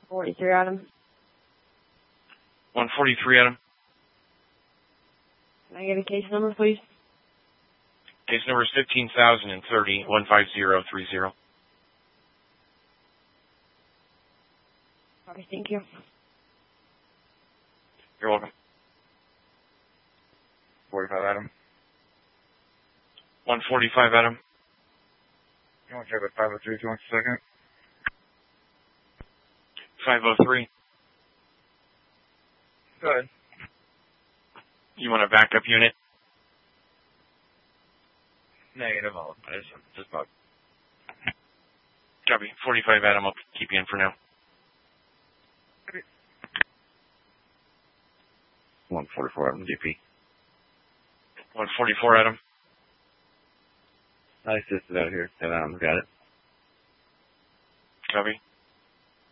43 Adam. 143 Adam. Can I get a case number, please? Case number is 15,030 15030. Okay, thank you. You're welcome. 45 Adam. 145 Adam. You want to check with 503 if you want a second? 503. Go ahead. You want a backup unit? Negative. Just about. Copy. 45 Adam. I'll keep you in for now. 144 Adam, DP. 144 Adam. I assisted out here. 10 Adam, got it. Copy.